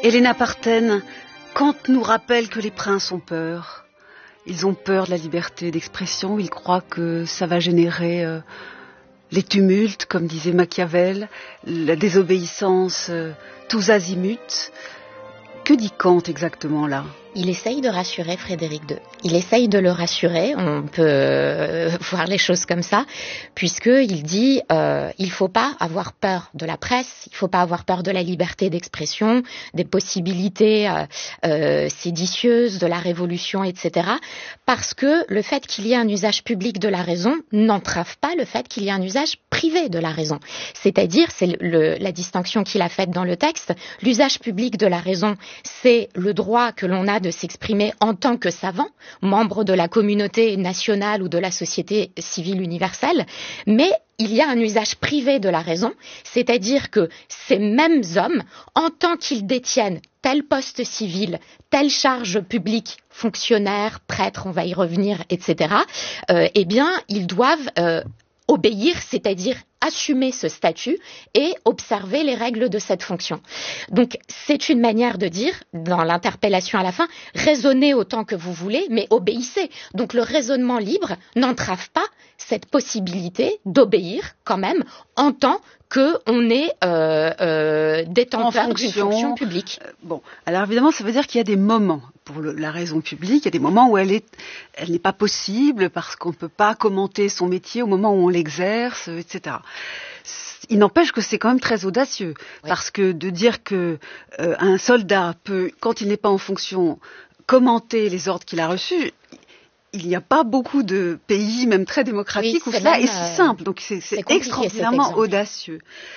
Helena Parten, Kant nous rappelle que les princes ont peur. Ils ont peur de la liberté d'expression, ils croient que ça va générer les tumultes, comme disait Machiavel, la désobéissance tous azimuts. Que dit Kant exactement là ? Il essaye de rassurer Frédéric II. Il essaye de le rassurer, on peut voir les choses comme ça, puisqu'il dit il faut pas avoir peur de la presse, il faut pas avoir peur de la liberté d'expression, des possibilités séditieuses, de la révolution, etc. Parce que le fait qu'il y ait un usage public de la raison n'entrave pas le fait qu'il y ait un usage privé de la raison. C'est-à-dire, c'est la distinction qu'il a faite dans le texte, l'usage public de la raison, c'est le droit que l'on a de s'exprimer en tant que savant, membre de la communauté nationale ou de la société civile universelle, mais il y a un usage privé de la raison, c'est-à-dire que ces mêmes hommes, en tant qu'ils détiennent tel poste civil, telle charge publique, fonctionnaires, prêtres, on va y revenir, etc., eh bien, ils doivent obéir, c'est-à-dire assumer ce statut et observer les règles de cette fonction. Donc, c'est une manière de dire, dans l'interpellation à la fin, raisonnez autant que vous voulez, mais obéissez. Donc, le raisonnement libre n'entrave pas cette possibilité d'obéir quand même en tant qu'on est détenteur d'une fonction publique. Bon, alors évidemment, ça veut dire qu'il y a des moments pour la raison publique, il y a des moments où elle n'est pas possible parce qu'on ne peut pas commenter son métier au moment où on l'exerce, etc. Il n'empêche que c'est quand même très audacieux, oui. Parce que de dire que un soldat peut, quand il n'est pas en fonction, commenter les ordres qu'il a reçus, il n'y a pas beaucoup de pays, même très démocratiques, où cela est si simple. Donc c'est extraordinairement audacieux.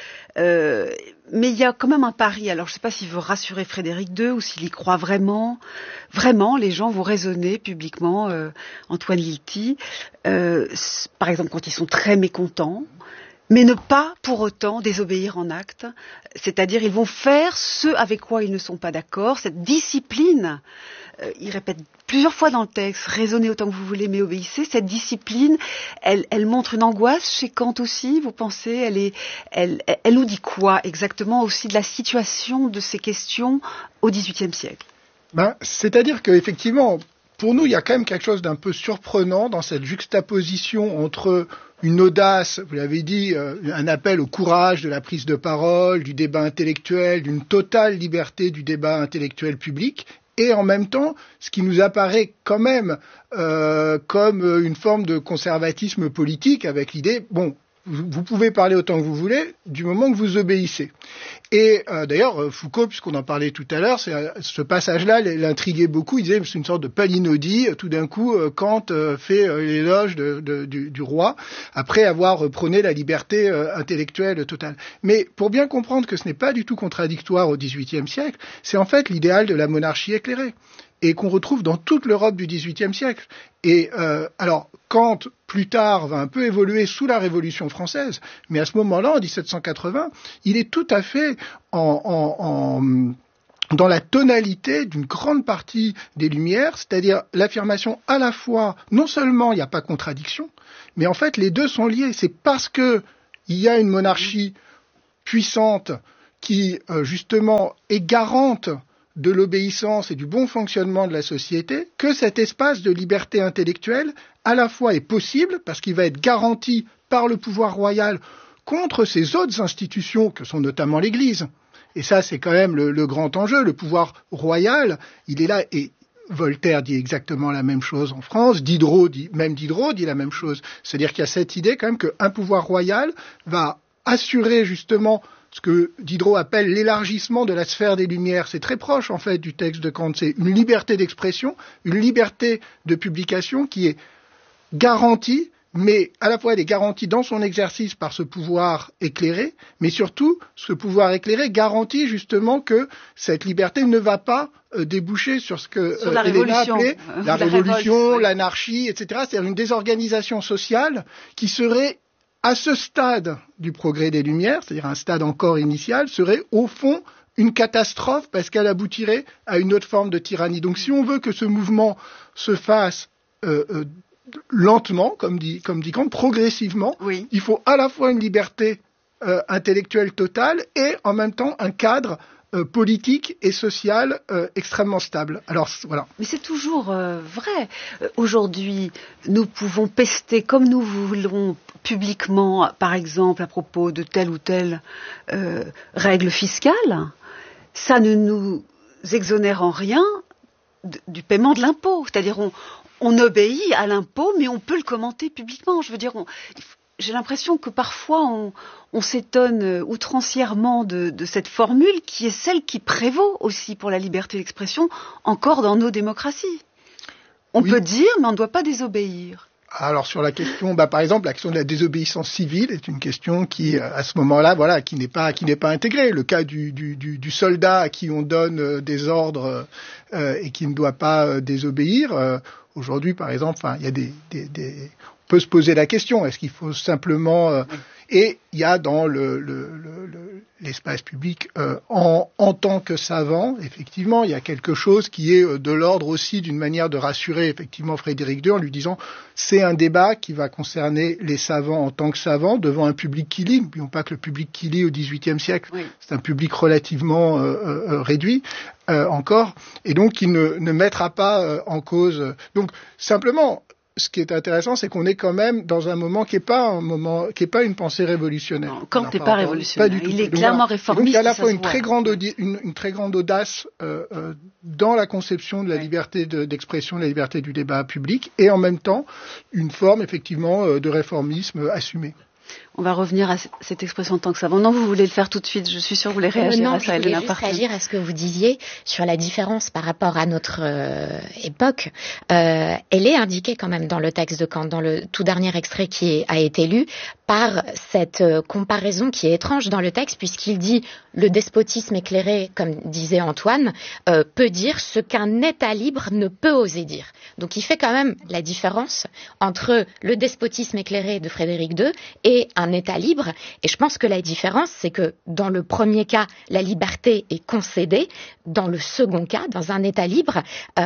Mais il y a quand même un pari. Alors je ne sais pas s'il veut rassurer Frédéric II ou s'il y croit vraiment. Vraiment, les gens vont raisonner publiquement. Antoine Lilti, par exemple, quand ils sont très mécontents, mais ne pas pour autant désobéir en acte. C'est-à-dire, ils vont faire ce avec quoi ils ne sont pas d'accord. Cette discipline, il répète plusieurs fois dans le texte, raisonnez autant que vous voulez, mais obéissez. Cette discipline, elle montre une angoisse chez Kant aussi, vous pensez, elle nous dit quoi exactement aussi de la situation de ces questions au XVIIIe siècle ? C'est-à-dire qu'effectivement, pour nous, il y a quand même quelque chose d'un peu surprenant dans cette juxtaposition entre une audace, vous l'avez dit, un appel au courage de la prise de parole, du débat intellectuel, d'une totale liberté du débat intellectuel public, et en même temps, ce qui nous apparaît quand même comme une forme de conservatisme politique, avec l'idée, bon, vous pouvez parler autant que vous voulez, du moment que vous obéissez. Et d'ailleurs, Foucault, puisqu'on en parlait tout à l'heure, ce passage-là l'intriguait beaucoup. Il disait que c'est une sorte de palinodie. Tout d'un coup, Kant fait l'éloge du roi, après avoir prôné la liberté intellectuelle totale. Mais pour bien comprendre que ce n'est pas du tout contradictoire au XVIIIe siècle, c'est en fait l'idéal de la monarchie éclairée, et qu'on retrouve dans toute l'Europe du XVIIIe siècle. Et alors, Kant, plus tard, va un peu évoluer sous la Révolution française, mais à ce moment-là, en 1780, il est tout à fait dans la tonalité d'une grande partie des Lumières, c'est-à-dire l'affirmation à la fois, non seulement il n'y a pas contradiction, mais en fait les deux sont liés. C'est parce que il y a une monarchie puissante qui, justement, est garante de l'obéissance et du bon fonctionnement de la société, que cet espace de liberté intellectuelle, à la fois est possible, parce qu'il va être garanti par le pouvoir royal contre ces autres institutions que sont notamment l'Église. Et ça, c'est quand même le grand enjeu. Le pouvoir royal, il est là, et Voltaire dit exactement la même chose en France, Diderot dit la même chose. C'est-à-dire qu'il y a cette idée quand même qu'un pouvoir royal va assurer justement ce que Diderot appelle l'élargissement de la sphère des Lumières. C'est très proche, en fait, du texte de Kant. C'est une liberté d'expression, une liberté de publication qui est garantie, mais à la fois elle est garantie dans son exercice par ce pouvoir éclairé, mais surtout, ce pouvoir éclairé garantit justement que cette liberté ne va pas déboucher sur ce que Helena appelait la révolution, l'anarchie, etc. C'est-à-dire une désorganisation sociale qui serait à ce stade du progrès des Lumières, c'est-à-dire un stade encore initial, serait au fond une catastrophe parce qu'elle aboutirait à une autre forme de tyrannie. Donc si on veut que ce mouvement se fasse lentement, comme dit Kant, progressivement, oui. Il faut à la fois une liberté intellectuelle totale et en même temps un cadre politique et sociale extrêmement stable. Alors voilà. Mais c'est toujours vrai. Aujourd'hui, nous pouvons pester comme nous voulons publiquement, par exemple, à propos de telle ou telle règle fiscale. Ça ne nous exonère en rien du paiement de l'impôt. C'est-à-dire, on obéit à l'impôt, mais on peut le commenter publiquement. Je veux dire, j'ai l'impression que parfois on s'étonne outrancièrement de cette formule qui est celle qui prévaut aussi pour la liberté d'expression encore dans nos démocraties. On peut dire, mais on ne doit pas désobéir. Alors sur la question, par exemple, la question de la désobéissance civile est une question qui, à ce moment-là, voilà, qui n'est pas intégrée. Le cas du soldat à qui on donne des ordres et qui ne doit pas désobéir. Aujourd'hui, par exemple, il y a on peut se poser la question, est-ce qu'il faut simplement et il y a dans l'espace public en tant que savant, effectivement, il y a quelque chose qui est de l'ordre aussi d'une manière de rassurer effectivement Frédéric II en lui disant c'est un débat qui va concerner les savants en tant que savants devant un public qui lit. N'oublions pas que le public qui lit au XVIIIe siècle, c'est un public relativement réduit encore, et donc qui ne mettra pas en cause. Donc simplement. Ce qui est intéressant, c'est qu'on est quand même dans un moment qui est pas une pensée révolutionnaire. Non, Kant n'est pas révolutionnaire. Pas du tout. Il est clairement réformiste. Donc il y a à la fois une très grande audace dans la conception de la liberté d'expression, de la liberté du débat public, et en même temps une forme effectivement de réformisme assumé. On va revenir à cette expression en tant que savant. Non, vous voulez le faire tout de suite. Je suis sûre que vous voulez réagir à ça. Non, je voulais juste réagir à ce que vous disiez sur la différence par rapport à notre époque. Elle est indiquée quand même dans le texte de Kant, dans le tout dernier extrait qui a été lu, par cette comparaison qui est étrange dans le texte, puisqu'il dit le despotisme éclairé, comme disait Antoine, peut dire ce qu'un État libre ne peut oser dire. Donc il fait quand même la différence entre le despotisme éclairé de Frédéric II et un État libre, et je pense que la différence, c'est que dans le premier cas, la liberté est concédée, dans le second cas, dans un État libre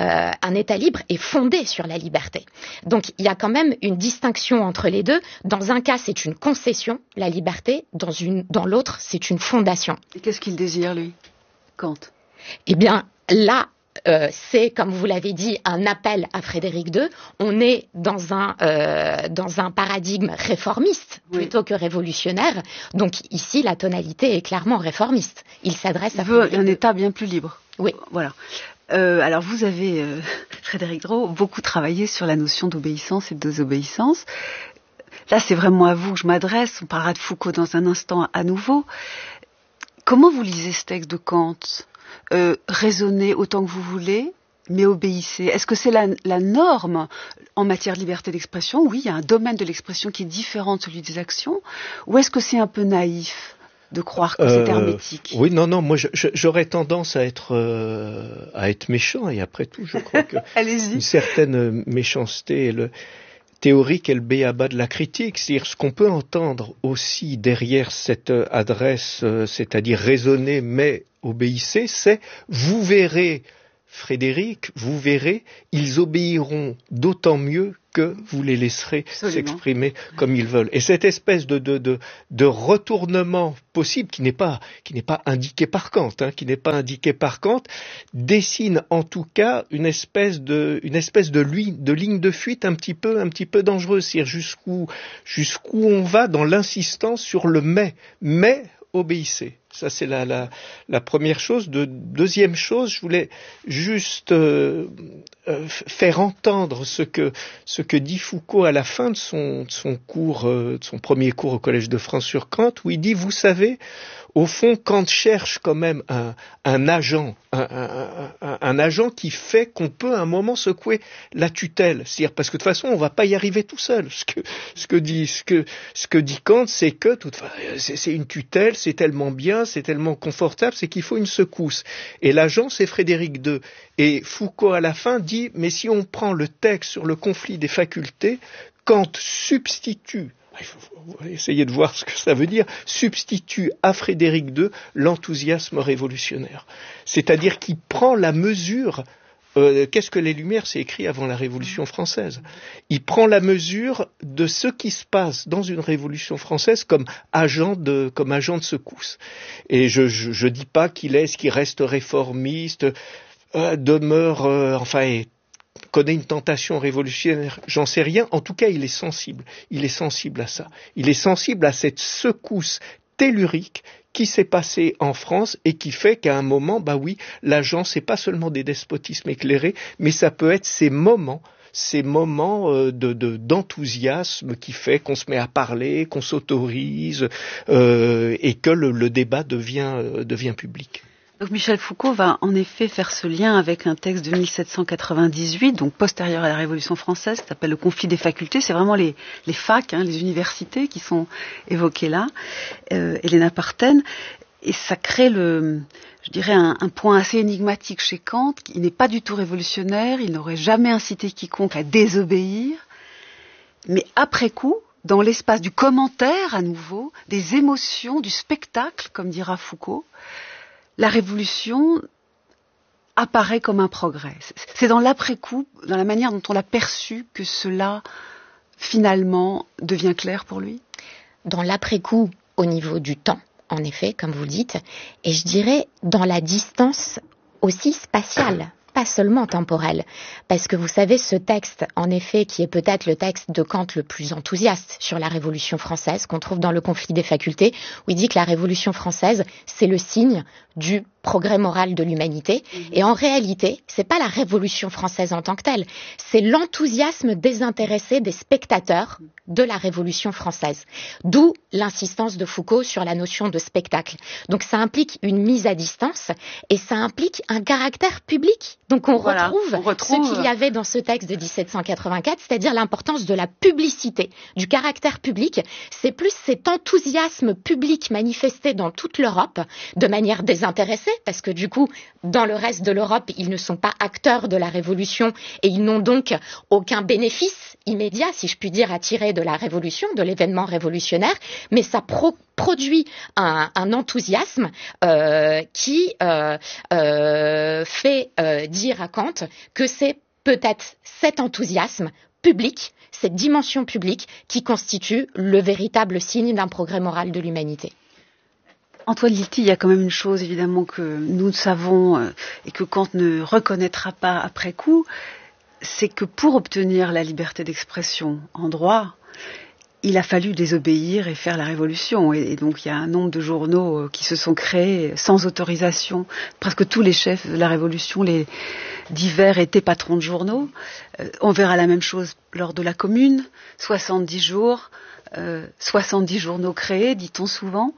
est fondé sur la liberté. Donc il y a quand même une distinction entre les deux. Dans un cas, c'est une concession, la liberté, dans l'autre, c'est une fondation. Et qu'est-ce qu'il désire, lui, Kant ? Eh bien, là, c'est, comme vous l'avez dit, un appel à Frédéric II. On est dans un paradigme réformiste plutôt que révolutionnaire. Donc ici, la tonalité est clairement réformiste. Il s'adresse à Frédéric II. Un État bien plus libre. Oui. Voilà. Alors vous avez, Frédéric II, beaucoup travaillé sur la notion d'obéissance et de désobéissance. Là, c'est vraiment à vous que je m'adresse. On parlera de Foucault dans un instant à nouveau. Comment vous lisez ce texte de Kant ? Raisonnez autant que vous voulez, mais obéissez. Est-ce que c'est la norme en matière de liberté d'expression ? Oui, il y a un domaine de l'expression qui est différent de celui des actions. Ou est-ce que c'est un peu naïf de croire que c'est hermétique ? Oui, non, moi j'aurais tendance à être méchant, et après tout, je crois que une certaine méchanceté théorique est le b.a.-ba de la critique. C'est-à-dire ce qu'on peut entendre aussi derrière cette adresse, c'est-à-dire raisonner mais obéissez, c'est vous verrez Frédéric, vous verrez, ils obéiront d'autant mieux que vous les laisserez s'exprimer comme ils veulent. Et cette espèce de retournement possible, qui n'est pas indiqué par Kant, dessine en tout cas une espèce de ligne de fuite un petit peu dangereuse, c'est-à-dire jusqu'où on va dans l'insistance sur le mais obéissez. Ça, c'est la première chose. Deuxième chose, je voulais juste faire entendre ce que dit Foucault à la fin de son cours, de son premier cours au Collège de France sur Kant, où il dit, vous savez, au fond, Kant cherche quand même un agent qui fait qu'on peut à un moment secouer la tutelle. C'est-à-dire, parce que de toute façon, on va pas y arriver tout seul. Ce que dit Kant, c'est que c'est une tutelle, c'est tellement bien, c'est tellement confortable, c'est qu'il faut une secousse. Et l'agent, c'est Frédéric II. Et Foucault, à la fin, dit, mais si on prend le texte sur le conflit des facultés, Kant substitue, il faut essayer de voir ce que ça veut dire, substitue à Frédéric II l'enthousiasme révolutionnaire. C'est-à-dire qu'il prend la mesure Qu'est-ce que les Lumières? C'est écrit avant la Révolution française. Il prend la mesure de ce qui se passe dans une Révolution française comme agent de secousse. Et je dis pas qu'il reste réformiste, connaît une tentation révolutionnaire, j'en sais rien. En tout cas, il est sensible. Il est sensible à ça. Il est sensible à cette secousse tellurique qui s'est passée en France et qui fait qu'à un moment, l'agent, c'est pas seulement des despotismes éclairés, mais ça peut être ces moments d'enthousiasme qui fait qu'on se met à parler, qu'on s'autorise et que le débat devient public. Donc Michel Foucault va en effet faire ce lien avec un texte de 1798, donc postérieur à la Révolution française, qui s'appelle le conflit des facultés. C'est vraiment les facs, les universités qui sont évoquées là, Helena Parten. Et ça crée un point assez énigmatique chez Kant, qui n'est pas du tout révolutionnaire, il n'aurait jamais incité quiconque à désobéir, mais après coup, dans l'espace du commentaire à nouveau, des émotions, du spectacle, comme dira Foucault, la révolution apparaît comme un progrès. C'est dans l'après-coup, dans la manière dont on l'a perçu, que cela, finalement, devient clair pour lui. Dans l'après-coup, au niveau du temps, en effet, comme vous le dites, et je dirais dans la distance aussi spatiale, pas seulement temporelle. Parce que vous savez, ce texte, en effet, qui est peut-être le texte de Kant le plus enthousiaste sur la Révolution française, qu'on trouve dans le conflit des facultés, où il dit que la Révolution française, c'est le signe du progrès moral de l'humanité. Et en réalité, c'est pas la Révolution française en tant que telle, c'est l'enthousiasme désintéressé des spectateurs de la Révolution française. D'où l'insistance de Foucault sur la notion de spectacle. Donc ça implique une mise à distance et ça implique un caractère public. Donc on retrouve ce qu'il y avait dans ce texte de 1784, c'est-à-dire l'importance de la publicité, du caractère public. C'est plus cet enthousiasme public manifesté dans toute l'Europe de manière désintéressée, parce que du coup, dans le reste de l'Europe, ils ne sont pas acteurs de la Révolution et ils n'ont donc aucun bénéfice immédiat, si je puis dire, à tirer de la Révolution, de l'événement révolutionnaire, mais ça produit un enthousiasme qui fait dire à Kant que c'est peut-être cet enthousiasme public, cette dimension publique qui constitue le véritable signe d'un progrès moral de l'humanité. Antoine Lilti, il y a quand même une chose évidemment que nous savons et que Kant ne reconnaîtra pas après coup, c'est que pour obtenir la liberté d'expression en droit, il a fallu désobéir et faire la révolution. Et donc il y a un nombre de journaux qui se sont créés sans autorisation. Presque tous les chefs de la révolution, les divers, étaient patrons de journaux. On verra la même chose lors de la Commune. 70 jours, 70 journaux créés, dit-on souvent.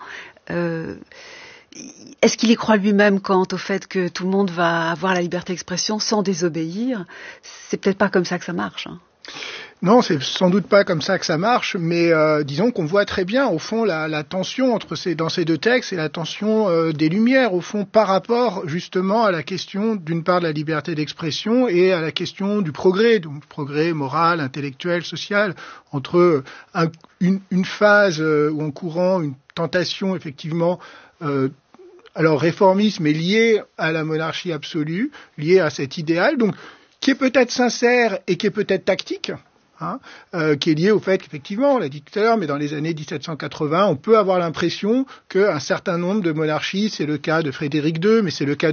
Est-ce qu'il y croit lui-même quant au fait que tout le monde va avoir la liberté d'expression sans désobéir? C'est peut-être pas comme ça que ça marche. Non, c'est sans doute pas comme ça que ça marche, mais disons qu'on voit très bien, au fond, la tension dans ces deux textes et la tension des Lumières, au fond, par rapport justement à la question, d'une part, de la liberté d'expression et à la question du progrès, donc progrès moral, intellectuel, social, entre une phase où en courant une tentation, effectivement, alors réformiste, mais liée à la monarchie absolue, liée à cet idéal, donc qui est peut-être sincère et qui est peut-être tactique, qui est lié au fait qu'effectivement, on l'a dit tout à l'heure, mais dans les années 1780, on peut avoir l'impression qu'un certain nombre de monarchies, c'est le cas de Frédéric II, mais c'est le cas